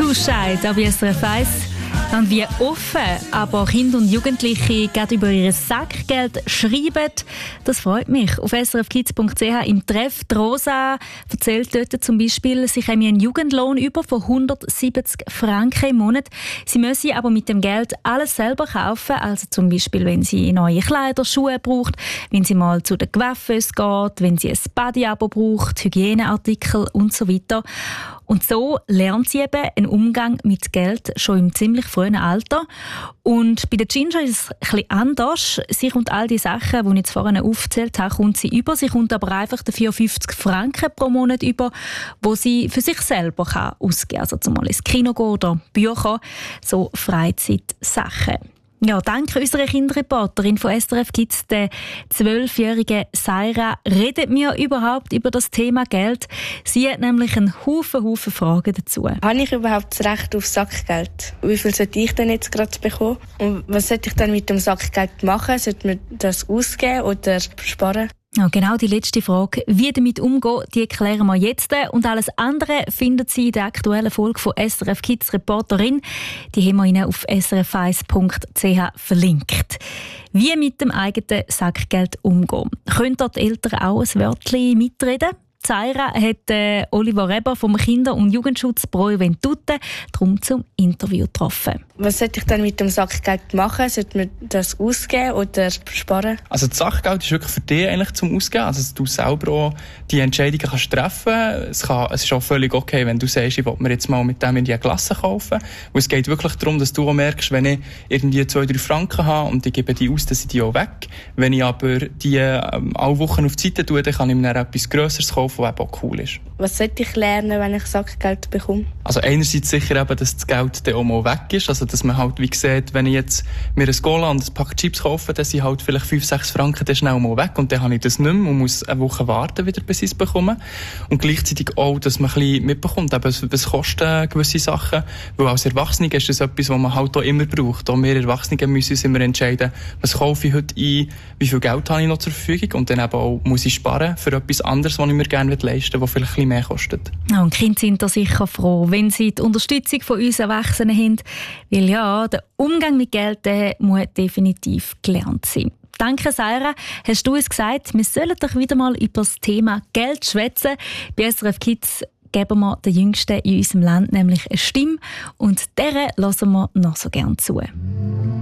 Blue-Scheid bei SRF 1. Und wie offen aber Kinder und Jugendliche gerade über ihr Sackgeld schreiben, das freut mich. Auf srfkids.ch im Treff die Rosa erzählt dort zum Beispiel, sie haben einen Jugendlohn über von 170 Franken im Monat. Sie müssen aber mit dem Geld alles selber kaufen, also zum Beispiel, wenn sie neue Kleider, Schuhe braucht, wenn sie mal zu den Coiffeuse geht, wenn sie ein Body-Abo braucht, Hygieneartikel und so weiter. Und so lernt sie eben einen Umgang mit Geld schon im ziemlich frühen Alter. Und bei der Ginger ist es ein bisschen anders. Sie kommt all die Sachen, die ich jetzt vorhin aufgezählt habe, kommt sie über. Sie kommt aber einfach dafür 50 Franken pro Monat über, die sie für sich selber ausgeben kann. Also zum Beispiel ins Kino gehen oder Bücher, so Freizeitsachen. Ja, dank unserer Kinderreporterin von SRF Kids, der 12-jährigen Saira, redet mir überhaupt über das Thema Geld. Sie hat nämlich einen Haufen Fragen dazu. Habe ich überhaupt das Recht auf Sackgeld? Wie viel sollte ich denn jetzt gerade bekommen? Und was sollte ich dann mit dem Sackgeld machen? Sollte man das ausgeben oder sparen? Ja, genau die letzte Frage, wie damit umgehen, die klären wir jetzt. Und alles andere finden Sie in der aktuellen Folge von SRF Kids Reporterin. Die haben wir Ihnen auf srf1.ch verlinkt. Wie mit dem eigenen Sackgeld umgehen. Können dort die Eltern auch ein Wörtchen mitreden? Zaira hat Oliver Reber vom Kinder- und Jugendschutz Pro Juventute darum zum Interview getroffen. Was sollte ich dann mit dem Sackgeld machen? Sollte man das ausgeben oder sparen? Also das Sackgeld ist wirklich für dich eigentlich zum Ausgeben. Also dass du selber auch die Entscheidungen kannst treffen. Es ist auch völlig okay, wenn du sagst, ich will mir jetzt mal mit dem in die Klasse kaufen. Und es geht wirklich darum, dass du auch merkst, wenn ich irgendwie 2-3 Franken habe und ich gebe die aus, dann sind die auch weg. Wenn ich aber die alle Wochen auf die Seite tue, dann kann ich mir dann etwas Grösseres kaufen, was eben auch cool ist. Was sollte ich lernen, wenn ich Sackgeld bekomme? Also einerseits sicher eben, dass das Geld dann auch mal weg ist. Also dass man halt wie sieht, wenn ich jetzt mir ein Cola und ein Pack Chips kaufe, dann sind halt vielleicht 5-6 Franken dann schnell mal weg und dann habe ich das nicht mehr und muss eine Woche warten, wieder bis ich es bekomme. Und gleichzeitig auch, dass man ein bisschen mitbekommt, eben, was kosten gewisse Sachen, weil als Erwachsene ist das etwas, was man halt auch immer braucht. Auch wir Erwachsene müssen uns immer entscheiden, was kaufe ich heute ein, wie viel Geld habe ich noch zur Verfügung und dann eben auch, muss ich sparen für etwas anderes, was ich mir gerne leisten will, was vielleicht ein bisschen mehr kostet. Ja, und die Kinder sind da sicher froh, wenn sie die Unterstützung von uns Erwachsenen haben, weil ja, der Umgang mit Geld muss definitiv gelernt sein. Danke, Saira. Hast du uns gesagt, wir sollen doch wieder mal über das Thema Geld schwätzen. Bei SRF Kids geben wir den Jüngsten in unserem Land nämlich eine Stimme und der hören wir noch so gerne zu.